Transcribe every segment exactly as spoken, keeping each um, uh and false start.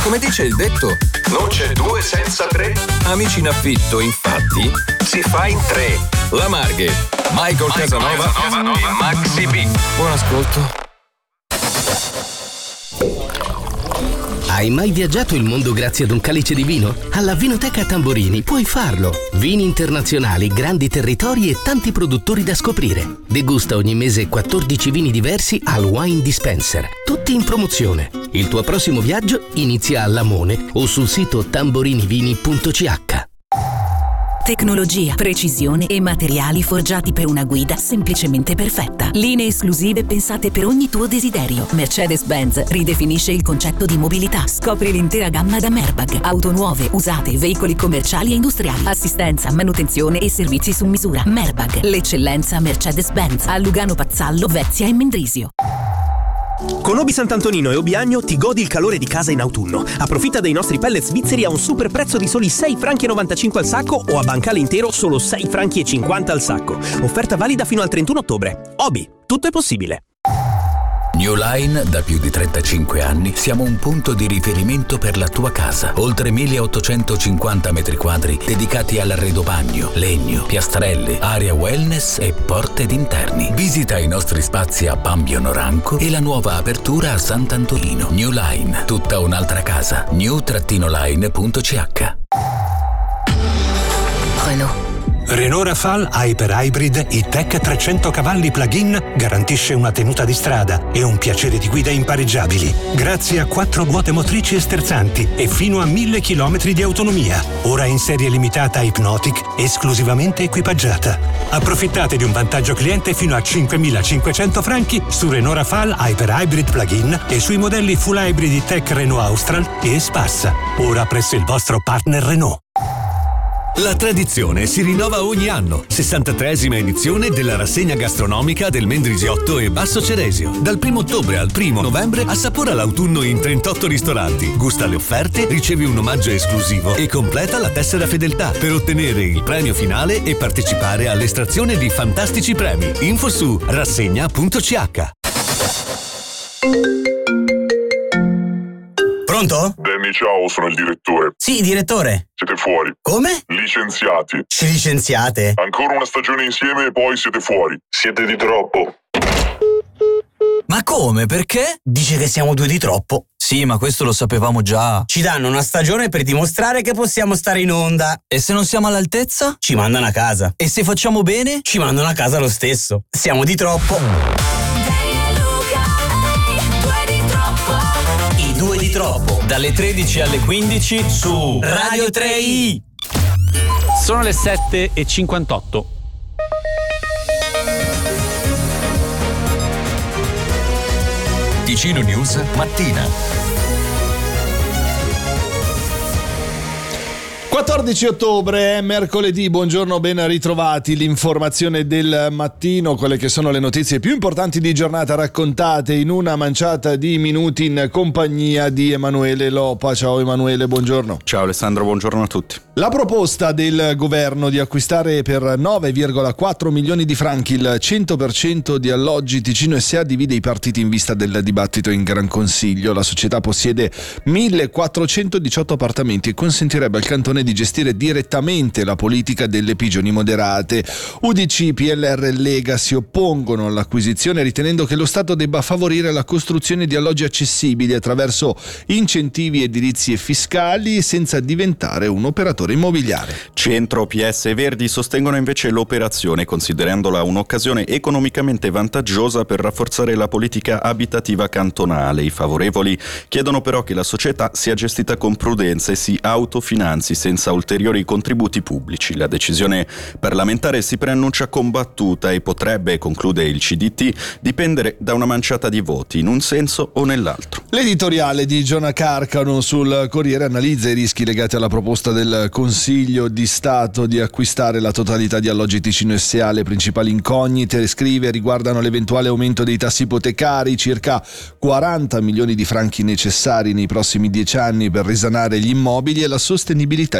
Come dice il detto, non c'è due senza tre. Amici in affitto, infatti, si fa in tre. La Marghe, Michael, Michael Casanova, Casanova e Maxi B. Buon ascolto. Hai mai viaggiato il mondo grazie ad un calice di vino? Alla Vinoteca Tamborini puoi farlo. Vini internazionali, grandi territori e tanti produttori da scoprire. Degusta ogni mese quattordici vini diversi al Wine Dispenser, tutti in promozione. Il tuo prossimo viaggio inizia a Lamone o sul sito tamborinivini punto c h. Tecnologia, precisione e materiali forgiati per una guida semplicemente perfetta. Linee esclusive pensate per ogni tuo desiderio. Mercedes-Benz ridefinisce il concetto di mobilità. Scopri l'intera gamma da Merbag. Auto nuove, usate, veicoli commerciali e industriali. Assistenza, manutenzione e servizi su misura. Merbag, l'eccellenza Mercedes-Benz. A Lugano Pazzallo, Vezia e Mendrisio. Con Obi Sant'Antonino e Obi Agno ti godi il calore di casa in autunno. Approfitta dei nostri pellet svizzeri a un super prezzo di soli sei franchi e novantacinque al sacco o a bancale intero solo sei franchi e cinquanta al sacco. Offerta valida fino al trentuno ottobre. Obi, tutto è possibile. New Line, da più di trentacinque anni, siamo un punto di riferimento per la tua casa. Oltre milleottocentocinquanta metri quadri dedicati all'arredo bagno, legno, piastrelle, area wellness e porte d'interni. Visita i nostri spazi a Bambio Noranco e la nuova apertura a Sant'Antolino. New Line, tutta un'altra casa. new line punto c h. Renault. Renault Rafale Hyper Hybrid E-Tech trecento cavalli plug-in garantisce una tenuta di strada e un piacere di guida impareggiabili, grazie a quattro ruote motrici e sterzanti e fino a mille chilometri di autonomia. Ora in serie limitata Hypnotic, esclusivamente equipaggiata. Approfittate di un vantaggio cliente fino a cinquemilacinquecento franchi su Renault Rafale Hyper Hybrid plug-in e sui modelli Full Hybrid E-Tech Renault Austral e Espassa. Ora presso il vostro partner Renault. La tradizione si rinnova ogni anno. sessantatreesima edizione della rassegna gastronomica del Mendrisiotto e Basso Ceresio. Dal primo ottobre al primo novembre assapora l'autunno in trentotto ristoranti. Gusta le offerte, ricevi un omaggio esclusivo e completa la tessera fedeltà per ottenere il premio finale e partecipare all'estrazione di fantastici premi. Info su rassegna punto c h. Pronto? Danny, ciao, sono il direttore. Sì, direttore. Siete fuori. Come? Licenziati. Licenziate? Ancora una stagione insieme e poi siete fuori. Siete di troppo. Ma come? Perché? Dice che siamo due di troppo. Sì, ma questo lo sapevamo già. Ci danno una stagione per dimostrare che possiamo stare in onda. E se non siamo all'altezza? Ci mandano a casa. E se facciamo bene? Ci mandano a casa lo stesso. Siamo di troppo. Due di troppo. Dalle tredici alle quindici su Radio tre i. Sono le sette e cinquantotto. Ticino News mattina. quattordici ottobre, è mercoledì, buongiorno, ben ritrovati. L'informazione del mattino, quelle che sono le notizie più importanti di giornata raccontate in una manciata di minuti in compagnia di Emanuele Lopa. Ciao Emanuele, buongiorno. Ciao Alessandro, buongiorno a tutti. La proposta del governo di acquistare per nove virgola quattro milioni di franchi il cento per cento di Alloggi Ticino S A divide i partiti in vista del dibattito in Gran Consiglio. La società possiede millequattrocentodiciotto appartamenti e consentirebbe al cantone di gestire direttamente la politica delle pigioni moderate. U D C, P L R e Lega si oppongono all'acquisizione ritenendo che lo Stato debba favorire la costruzione di alloggi accessibili attraverso incentivi edilizi e fiscali senza diventare un operatore immobiliare. Centro, P S e Verdi sostengono invece l'operazione considerandola un'occasione economicamente vantaggiosa per rafforzare la politica abitativa cantonale. I favorevoli chiedono però che la società sia gestita con prudenza e si autofinanzi senza ulteriori contributi pubblici. La decisione parlamentare si preannuncia combattuta e potrebbe, conclude il C D T, dipendere da una manciata di voti in un senso o nell'altro. L'editoriale di Giona Carcano sul Corriere analizza i rischi legati alla proposta del Consiglio di Stato di acquistare la totalità di Alloggi Ticino S A. Le principali incognite, scrive, riguardano l'eventuale aumento dei tassi ipotecari, circa quaranta milioni di franchi necessari nei prossimi dieci anni per risanare gli immobili e la sostenibilità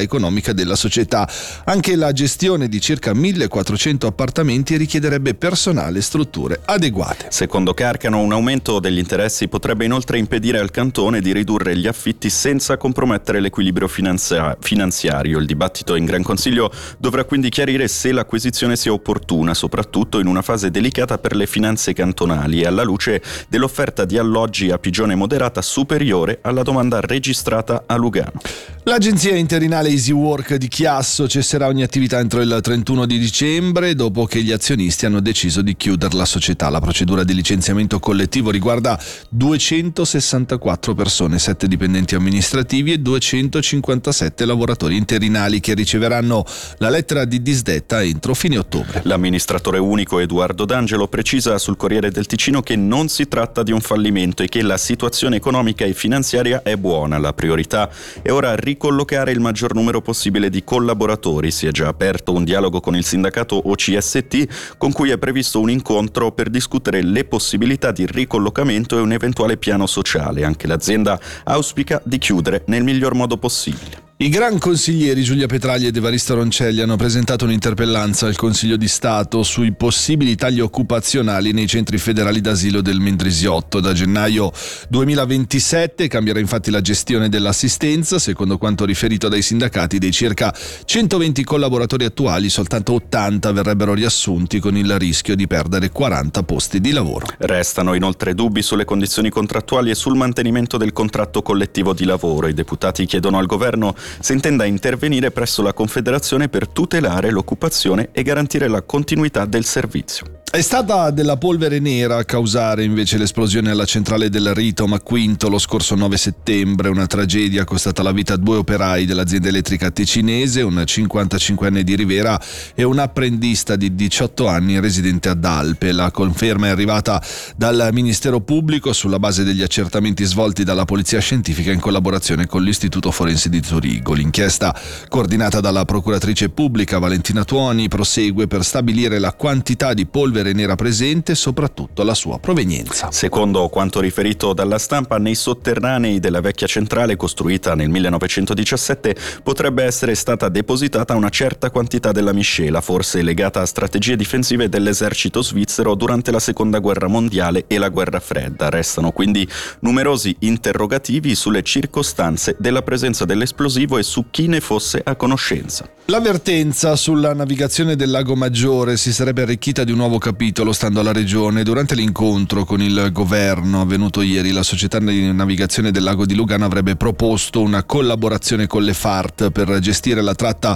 economica della società. Anche la gestione di circa millequattrocento appartamenti richiederebbe personale e strutture adeguate. Secondo Carcano, un aumento degli interessi potrebbe inoltre impedire al cantone di ridurre gli affitti senza compromettere l'equilibrio finanzia- finanziario. Il dibattito in Gran Consiglio dovrà quindi chiarire se l'acquisizione sia opportuna, soprattutto in una fase delicata per le finanze cantonali e alla luce dell'offerta di alloggi a pigione moderata superiore alla domanda registrata a Lugano. L'agenzia interinale EasyWork di Chiasso cesserà ogni attività entro il trentuno di dicembre dopo che gli azionisti hanno deciso di chiudere la società. La procedura di licenziamento collettivo riguarda duecentosessantaquattro persone, sette dipendenti amministrativi e duecentocinquantasette lavoratori interinali che riceveranno la lettera di disdetta entro fine ottobre. L'amministratore unico Edoardo D'Angelo precisa sul Corriere del Ticino che non si tratta di un fallimento e che la situazione economica e finanziaria è buona. La priorità è ora ricollocare il maggior numero possibile di collaboratori. Si è già aperto un dialogo con il sindacato O C S T con cui è previsto un incontro per discutere le possibilità di ricollocamento e un eventuale piano sociale. Anche l'azienda auspica di chiudere nel miglior modo possibile. I gran consiglieri Giulia Petraglia ed Evaristo Roncelli hanno presentato un'interpellanza al Consiglio di Stato sui possibili tagli occupazionali nei centri federali d'asilo del Mendrisiotto. Da gennaio duemilaventisette cambierà infatti la gestione dell'assistenza. Secondo quanto riferito dai sindacati, dei circa centoventi collaboratori attuali, soltanto ottanta verrebbero riassunti, con il rischio di perdere quaranta posti di lavoro. Restano inoltre dubbi sulle condizioni contrattuali e sul mantenimento del contratto collettivo di lavoro. I deputati chiedono al governo se intenda intervenire presso la Confederazione per tutelare l'occupazione e garantire la continuità del servizio. È stata della polvere nera a causare invece l'esplosione alla centrale del Rito Macquinto lo scorso nove settembre, una tragedia costata la vita a due operai dell'azienda elettrica ticinese, un cinquantacinquenne di Rivera e un apprendista di diciotto anni residente ad Alpe. La conferma è arrivata dal Ministero Pubblico sulla base degli accertamenti svolti dalla Polizia Scientifica in collaborazione con l'Istituto Forense di Zurigo. L'inchiesta, coordinata dalla procuratrice pubblica Valentina Tuoni, prosegue per stabilire la quantità di polvere nera presente e soprattutto la sua provenienza. Secondo quanto riferito dalla stampa, nei sotterranei della vecchia centrale costruita nel millenovecentodiciassette potrebbe essere stata depositata una certa quantità della miscela, forse legata a strategie difensive dell'esercito svizzero durante la seconda guerra mondiale e la guerra fredda. Restano quindi numerosi interrogativi sulle circostanze della presenza dell'esplosivo e su chi ne fosse a conoscenza. L'avvertenza sulla navigazione del Lago Maggiore si sarebbe arricchita di un nuovo capitolo stando alla regione. Durante l'incontro con il governo avvenuto ieri, la società di navigazione del lago di Lugano avrebbe proposto una collaborazione con le F A R T per gestire la tratta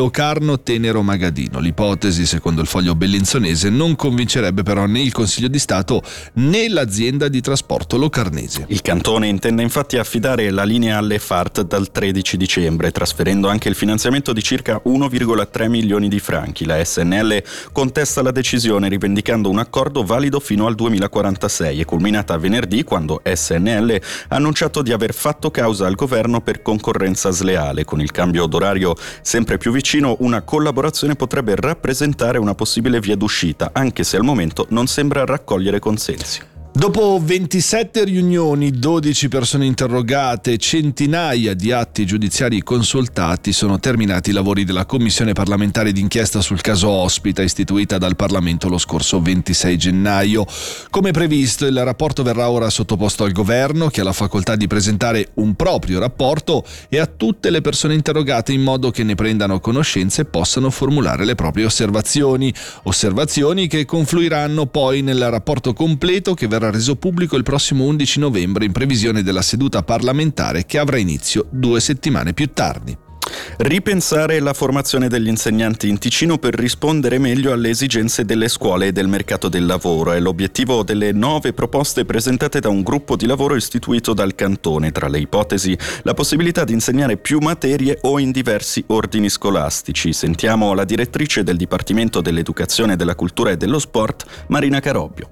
Locarno-Tenero-Magadino. L'ipotesi, secondo il Foglio Bellinzonese, non convincerebbe però né il Consiglio di Stato né l'azienda di trasporto locarnese. Il cantone intende infatti affidare la linea alle F A R T dal tredici dicembre, trasferendo anche il finanziamento di circa uno virgola tre milioni di franchi. La S N L contesta la decisione rivendicando un accordo valido fino al duemilaquarantasei e culminata venerdì quando S N L ha annunciato di aver fatto causa al governo per concorrenza sleale. Con il cambio d'orario sempre più vicino, una collaborazione potrebbe rappresentare una possibile via d'uscita, anche se al momento non sembra raccogliere consensi. Dopo ventisette riunioni, dodici persone interrogate e centinaia di atti giudiziari consultati, sono terminati i lavori della Commissione parlamentare d'inchiesta sul caso Ospita, istituita dal Parlamento lo scorso ventisei gennaio. Come previsto, il rapporto verrà ora sottoposto al governo, che ha la facoltà di presentare un proprio rapporto, e a tutte le persone interrogate, in modo che ne prendano conoscenza e possano formulare le proprie osservazioni. Osservazioni che confluiranno poi nel rapporto completo che verrà reso pubblico il prossimo undici novembre in previsione della seduta parlamentare che avrà inizio due settimane più tardi. Ripensare la formazione degli insegnanti in Ticino per rispondere meglio alle esigenze delle scuole e del mercato del lavoro è l'obiettivo delle nove proposte presentate da un gruppo di lavoro istituito dal Cantone. Tra le ipotesi, la possibilità di insegnare più materie o in diversi ordini scolastici. Sentiamo la direttrice del Dipartimento dell'Educazione, della Cultura e dello Sport, Marina Carobbio.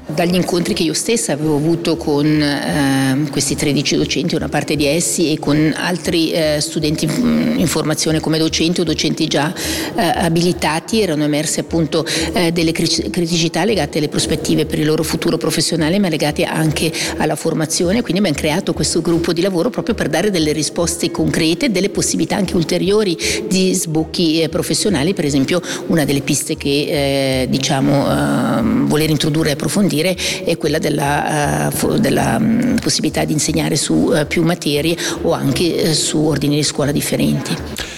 Dagli incontri che io stessa avevo avuto con eh, questi tredici docenti, una parte di essi, e con altri eh, studenti in formazione come docenti o docenti già eh, abilitati, erano emerse appunto eh, delle criticità legate alle prospettive per il loro futuro professionale, ma legate anche alla formazione. Quindi abbiamo creato questo gruppo di lavoro proprio per dare delle risposte concrete, delle possibilità anche ulteriori di sbocchi eh, professionali. Per esempio, una delle piste che eh, diciamo eh, voler introdurre e approfondire è quella della, uh, della um, possibilità di insegnare su uh, più materie o anche uh, su ordini di scuola differenti.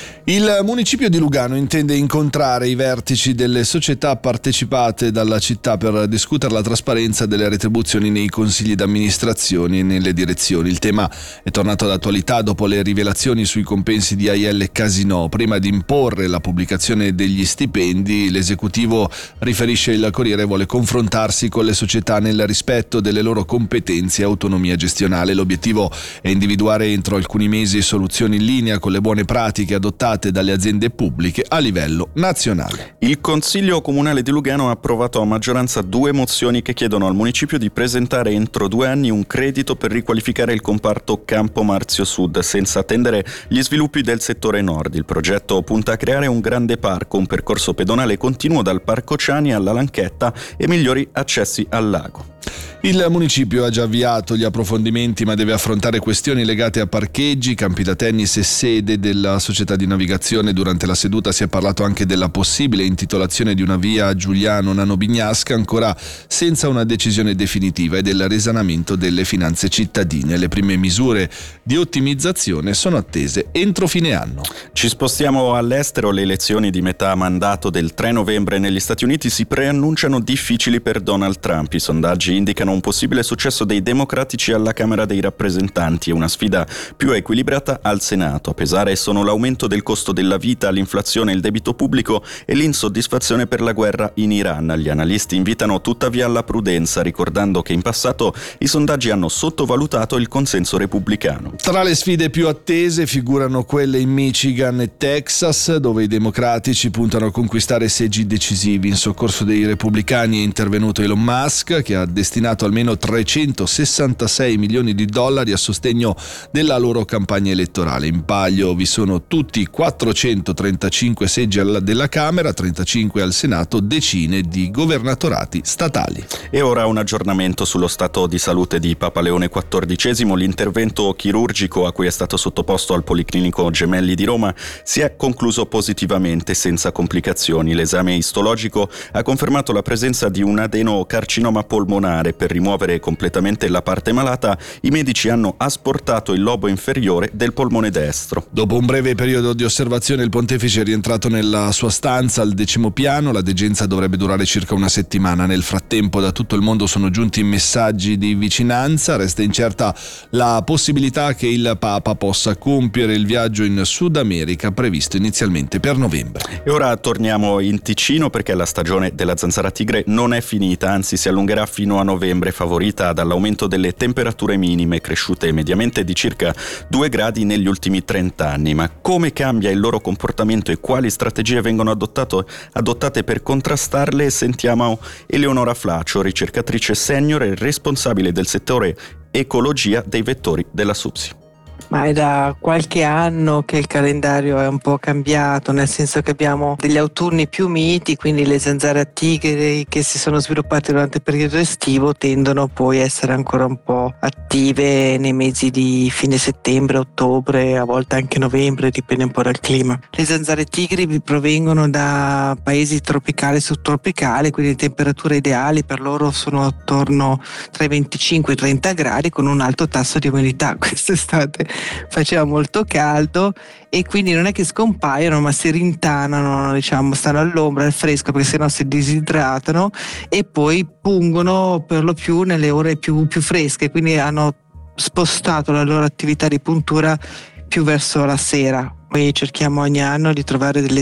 Il municipio di Lugano intende incontrare i vertici delle società partecipate dalla città per discutere la trasparenza delle retribuzioni nei consigli d'amministrazione e nelle direzioni. Il tema è tornato d'attualità dopo le rivelazioni sui compensi di A I L Casinò. Prima di imporre la pubblicazione degli stipendi, l'esecutivo, riferisce il Corriere, vuole confrontarsi con le società nel rispetto delle loro competenze e autonomia gestionale. L'obiettivo è individuare entro alcuni mesi soluzioni in linea con le buone pratiche adottate dalle aziende pubbliche a livello nazionale. Il Consiglio Comunale di Lugano ha approvato a maggioranza due mozioni che chiedono al municipio di presentare entro due anni un credito per riqualificare il comparto Campo Marzio Sud senza attendere gli sviluppi del settore nord. Il progetto punta a creare un grande parco, un percorso pedonale continuo dal Parco Ciani alla Lanchetta e migliori accessi al lago. Il municipio ha già avviato gli approfondimenti, ma deve affrontare questioni legate a parcheggi, campi da tennis e sede della società di navigazione. Durante la seduta si è parlato anche della possibile intitolazione di una via a Giuliano Nano Bignasca, ancora senza una decisione definitiva, e del risanamento delle finanze cittadine. Le prime misure di ottimizzazione sono attese entro fine anno. Ci spostiamo all'estero. Le elezioni di metà mandato del tre novembre negli Stati Uniti si preannunciano difficili per Donald Trump. I sondaggi indicano un possibile successo dei democratici alla Camera dei rappresentanti e una sfida più equilibrata al Senato. A pesare sono l'aumento del costo della vita, l'inflazione, il debito pubblico e l'insoddisfazione per la guerra in Iran. Gli analisti invitano tuttavia alla prudenza, ricordando che in passato i sondaggi hanno sottovalutato il consenso repubblicano. Tra le sfide più attese figurano quelle in Michigan e Texas, dove i democratici puntano a conquistare seggi decisivi. In soccorso dei repubblicani è intervenuto Elon Musk, che ha destinato almeno trecentosessantasei milioni di dollari a sostegno della loro campagna elettorale. In palio vi sono tutti i quattrocentotrentacinque seggi della Camera, trentacinque al Senato, decine di governatorati statali. E ora un aggiornamento sullo stato di salute di Papa Leone quattordicesimo. L'intervento chirurgico a cui è stato sottoposto al Policlinico Gemelli di Roma si è concluso positivamente, senza complicazioni. L'esame istologico ha confermato la presenza di un adenocarcinoma polmonare. Per rimuovere completamente la parte malata, i medici hanno asportato il lobo inferiore del polmone destro. Dopo un breve periodo di osservazione, il pontefice è rientrato nella sua stanza al decimo piano. La degenza dovrebbe durare circa una settimana. Nel frattempo da tutto il mondo sono giunti messaggi di vicinanza. Resta incerta la possibilità che il Papa possa compiere il viaggio in Sud America previsto inizialmente per novembre. E ora torniamo in Ticino, perché la stagione della zanzara tigre non è finita, anzi si allungherà fino a novembre, favorita dall'aumento delle temperature minime, cresciute mediamente di circa due gradi negli ultimi trenta anni. Ma come cambia il loro comportamento e quali strategie vengono adottate, adottate per contrastarle? Sentiamo Eleonora Flacio, ricercatrice senior e responsabile del settore ecologia dei vettori della SUPSI. Ma è da qualche anno che il calendario è un po' cambiato, nel senso che abbiamo degli autunni più miti, quindi le zanzare a tigre che si sono sviluppate durante il periodo estivo tendono poi a essere ancora un po' attive nei mesi di fine settembre, ottobre, a volte anche novembre, dipende un po' dal clima. Le zanzare tigri provengono da paesi tropicali e subtropicali, quindi le temperature ideali per loro sono attorno tra i venticinque e i trenta gradi con un alto tasso di umidità. Quest'estate faceva molto caldo e quindi non è che scompaiono, ma si rintanano, diciamo, stanno all'ombra, al fresco, perché sennò si disidratano e poi pungono per lo più nelle ore più, più fresche, quindi hanno spostato la loro attività di puntura più verso la sera. Poi cerchiamo ogni anno di trovare dei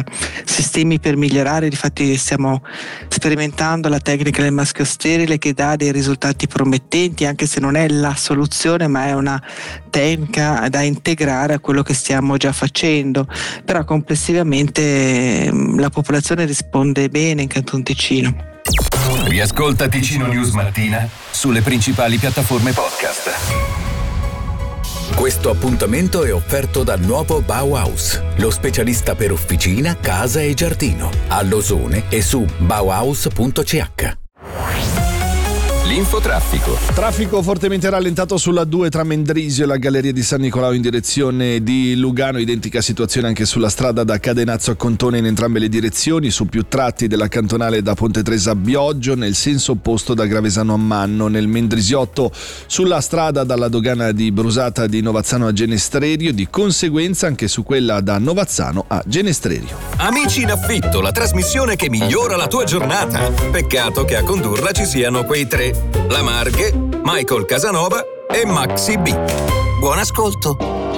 sistemi per migliorare. Difatti stiamo sperimentando la tecnica del maschio sterile, che dà dei risultati promettenti, anche se non è la soluzione, ma è una tecnica da integrare a quello che stiamo già facendo. Però complessivamente la popolazione risponde bene in Canton Ticino. Riascolta Ticino News Mattina sulle principali piattaforme podcast. Questo appuntamento è offerto dal nuovo Bauhaus, lo specialista per officina, casa e giardino, a Losone e su bauhaus punto c h. L'infotraffico. Traffico fortemente rallentato sulla due tra Mendrisio e la Galleria di San Nicolao in direzione di Lugano, identica situazione anche sulla strada da Cadenazzo a Contone in entrambe le direzioni, su più tratti della cantonale da Ponte Tresa a Bioggio, nel senso opposto da Gravesano a Manno, nel Mendrisiotto sulla strada dalla dogana di Brusata di Novazzano a Genestrerio, di conseguenza anche su quella da Novazzano a Genestrerio. Amici in affitto, la trasmissione che migliora la tua giornata. Peccato che a condurla ci siano quei tre: La Marghe, Michael Casanova e Maxi B. Buon ascolto.